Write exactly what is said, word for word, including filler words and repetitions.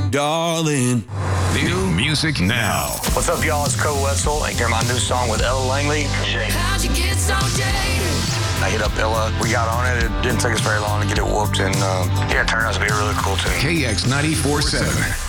darling. New music now. What's up, y'all? It's Cole Wetzel. I hear my new song with Ella Langley. How'd you get so jaded? I hit up Ella. We got on it. It didn't take us very long to get it whooped, and uh, yeah, it turned out to be a really cool tune. K X ninety-four point seven.